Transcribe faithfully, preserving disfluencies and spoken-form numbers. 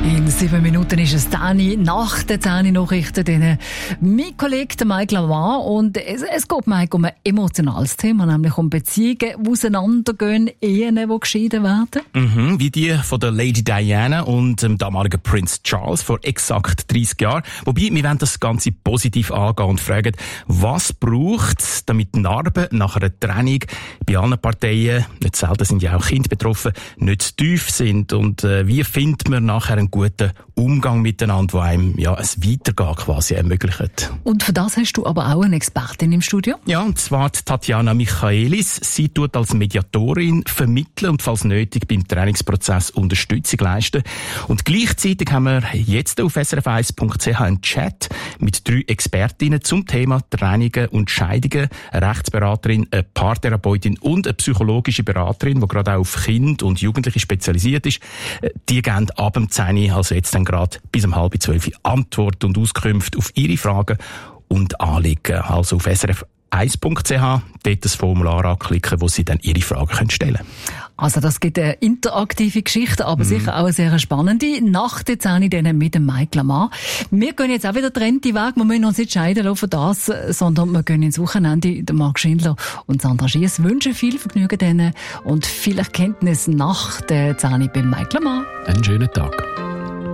In sieben Minuten ist es Dani nach den zehn Nachrichten. Dann mein Kollege, der Mike Lamar. Und es, es geht Mike um ein emotionales Thema, nämlich um Beziehungen, die auseinandergehen, Ehen, die geschieden werden. Mhm, wie die von der Lady Diana und dem damaligen Prince Charles vor exakt dreissig Jahren. Wobei, wir wollen das Ganze positiv angehen und fragen, was braucht es, damit Narben nach einer Trennung bei allen Parteien, nicht selten sind ja auch Kinder betroffen, nicht zu tief sind. Und äh, wie findet man nachher einen guten Umgang miteinander, der einem ja, ein Weitergehen quasi ermöglicht. Und für das hast du aber auch eine Expertin im Studio? Ja, und zwar die Tatjana Michaelis. Sie tut als Mediatorin vermitteln und falls nötig beim Trainingsprozess Unterstützung leisten. Und gleichzeitig haben wir jetzt auf S R F eins Punkt C H einen Chat mit drei Expertinnen zum Thema Trennungen und Scheidungen. Eine Rechtsberaterin, eine Paartherapeutin und eine psychologische Beraterin, die gerade auch auf Kinder und Jugendliche spezialisiert ist. Die geben ab dem zehn, also jetzt dann gerade bis um halb zwölf, Antworten und Auskünfte auf Ihre Fragen und Anliegen. Also auf S R F eins Punkt C H, dort das Formular anklicken, wo Sie dann Ihre Fragen stellen können. Also das gibt eine interaktive Geschichte, aber mm. sicher auch eine sehr spannende. Nach der zehn dann mit dem Mike Lamar. Wir gehen jetzt auch wieder getrennte Weg. Wir müssen uns nicht scheiden lassen von das, sondern wir gehen ins Wochenende. Der Marc Schindler und Sandra Schiess wünschen viel Vergnügen denen und viel Erkenntnis nach der zehn beim Mike Lamar. Einen schönen Tag.